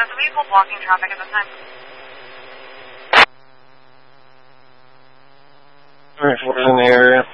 is the vehicle blocking traffic at this time? 34's in the area.